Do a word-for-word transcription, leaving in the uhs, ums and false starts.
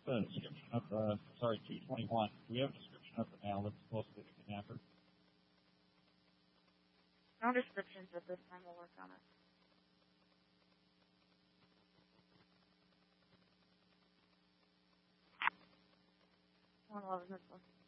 a description of the, sorry, T twenty-one. Do we have a description of the male that's supposed to be the kidnapper? No descriptions at this time. We'll work on it. one eleven, that's one.